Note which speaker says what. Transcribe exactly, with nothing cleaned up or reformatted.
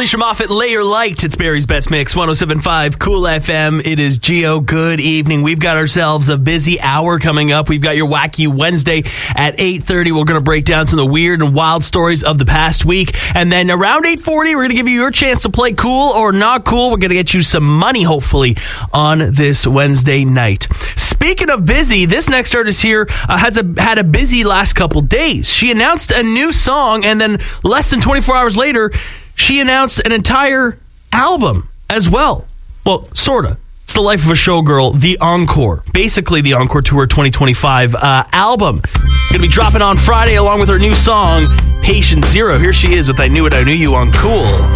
Speaker 1: Alicia Moffat, Layer Light. It's Barry's Best Mix, one oh seven point five Cool F M. It is Gio. Good evening. We've got ourselves a busy hour coming up. We've got your Wacky Wednesday at eight thirty. We're going to break down some of the weird and wild stories of the past week. And then around eight forty, we're going to give you your chance to play cool or not cool. We're going to get you some money, hopefully, on this Wednesday night. Speaking of busy, this next artist here uh, has a, had a busy last couple days. She announced a new song, and then less than twenty-four hours later, she announced an entire album as well. Well, sort of. It's The Life of a Showgirl, the Encore. Basically, the Encore Tour twenty twenty-five uh, album. Going to be dropping on Friday along with her new song, Patient Zero. Here she is with I Knew It, I Knew You on Cool.